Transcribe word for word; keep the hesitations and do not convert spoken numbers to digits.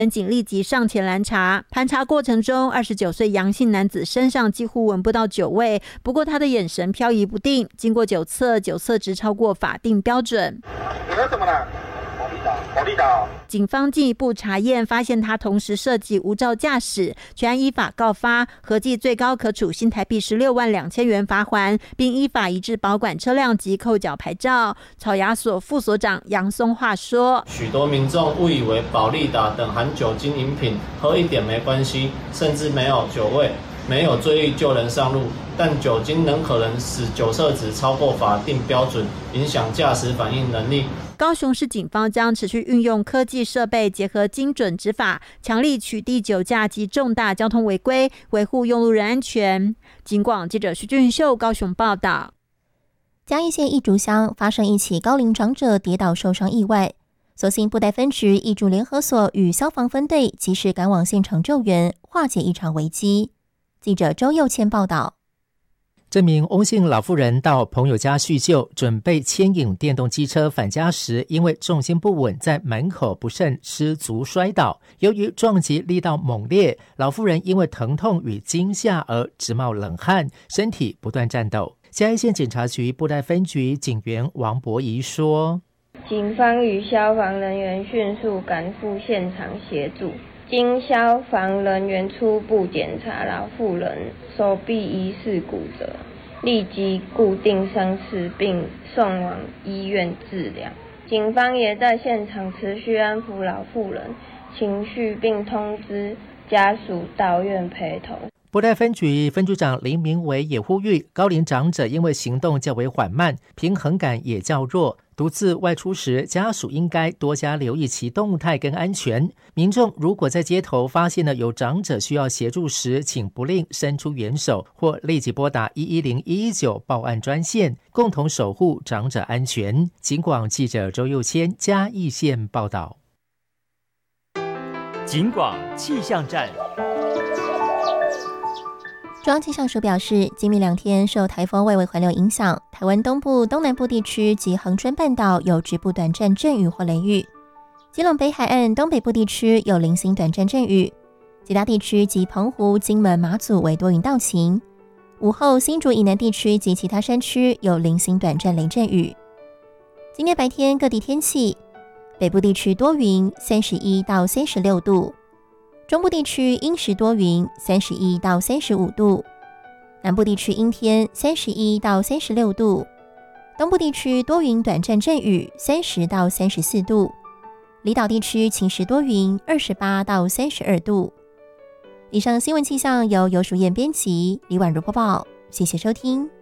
民警立即上前拦查，盘查过程中，二十九岁杨姓男子身上几乎闻不到酒味，不过他的眼神飘移不定，经过酒测，酒测值超过法定标准。 你喝什么了？保利达。 警方进一步查验，发现他同时涉及无照驾驶，全案依法告发，合计最高可处新台币十六万两千元罚锾，并依法移至保管车辆及扣缴牌照。草衙所副所长杨松化说： 许多民众误以为保利达等含酒精饮品喝一点没关系，甚至没有酒味，没有醉意就能上路，但酒精仍可能使酒测值超过法定标准，影响驾驶反应能力。 高雄市警方将持续运用科技设备，结合精准执法，强力取缔酒驾及重大交通违规，维护用路人安全。警广记者徐俊秀高雄报道。 嘉义县义竹乡发生一起高龄长者跌倒受伤意外，所幸布袋分局义竹联合所与消防分队及时赶往现场救援，化解一场危机。记者周佑谦报道。 这名翁姓老妇人到朋友家叙旧，准备牵引电动机车返家时，因为重心不稳，在门口不慎失足摔倒。由于撞击力道猛烈，老妇人因为疼痛与惊吓而直冒冷汗，身体不断颤抖。嘉义县警察局布袋分局警员王博仪说： 警方与消防人员迅速赶赴现场协助，经消防人员初步检查，老妇人手臂疑似骨折，立即固定伤势并送往医院治疗。警方也在现场持续安抚老妇人情绪，并通知家属到院陪同。 布袋分局分局长林明伟也呼吁，高龄长者因为行动较为缓慢，平衡感也较弱，独自外出时，家属应该多加留意其动态跟安全。民众如果在街头发现了有长者需要协助时，请不吝伸出援手，或立即拨打一一零一一九报案专线，共同守护长者安全。警广记者周佑谦嘉义县报道。 警广气象站。 中央气象署表示，今明两天受台风外围环流影响，台湾东部、东南部地区及恒春半岛有局部短暂阵雨或雷雨，基隆北海岸东北部地区有零星短暂阵雨，其他地区及澎湖、金门、马祖为多云到晴。午后新竹以南地区及其他山区有零星短暂雷阵雨。今天白天各地天气，北部地区多云，三十一到三十六度。中部地区阴时多云，三十一到三十五度；南部地区阴天，三十一到三十六度；东部地区多云短暂阵雨，三十到三十四度；离岛地区晴时多云，二十八到三十二度。以上新闻气象由游淑燕编辑，李婉如播报，谢谢收听。